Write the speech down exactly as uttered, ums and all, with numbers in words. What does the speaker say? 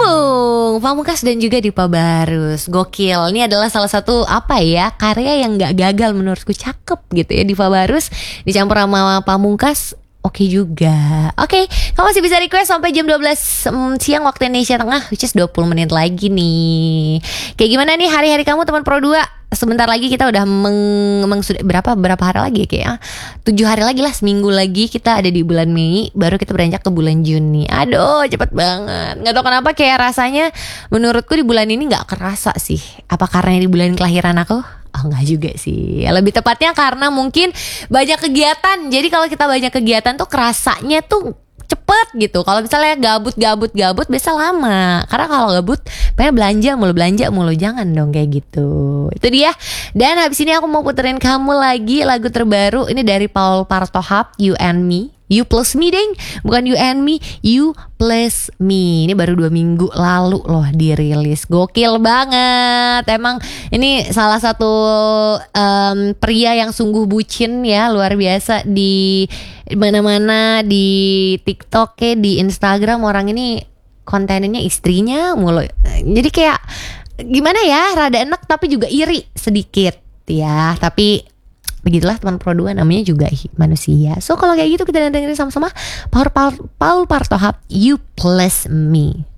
Dukung Pamungkas dan juga Dipa Barus. Gokil. Ini adalah salah satu apa ya, karya yang gak gagal menurutku. Cakep gitu ya Dipa Barus dicampur sama Pamungkas. Oke okay juga. Oke, okay, kamu masih bisa request sampai jam dua belas um, siang waktu Indonesia Tengah, which is dua puluh menit lagi nih. Kayak gimana nih hari-hari kamu teman Pro dua? Sebentar lagi kita udah meng, meng sudah berapa berapa hari lagi ya kayaknya tujuh hari lagi lah, seminggu lagi kita ada di bulan Mei, baru kita beranjak ke bulan Juni. Aduh cepet banget. Nggak tahu kenapa kayak rasanya menurutku di bulan ini nggak kerasa sih. Apa karena di bulan kelahiran aku? Oh enggak juga sih. Lebih tepatnya karena mungkin banyak kegiatan. Jadi kalau kita banyak kegiatan tuh kerasanya tuh cepet gitu. Kalau misalnya gabut-gabut-gabut biasa lama. Karena kalau gabut pengen belanja mulu, belanja mulu. Jangan dong kayak gitu. Itu dia. Dan habis ini aku mau puterin kamu lagi lagu terbaru. Ini dari Paul Partohap, You and Me. You plus me deng, bukan you and me, you plus me. Ini baru dua minggu lalu loh dirilis. Gokil banget. Emang ini salah satu um, pria yang sungguh bucin ya, luar biasa. Di mana-mana, di TikTok ya, di Instagram, orang ini kontennya istrinya mulu. Jadi kayak gimana ya, rada enak tapi juga iri sedikit ya. Tapi begitulah teman Pro dua, namanya juga manusia. So kalau kayak gitu kita dengerin sama-sama Paul, Paul, Paul Partohap, You Plus Me.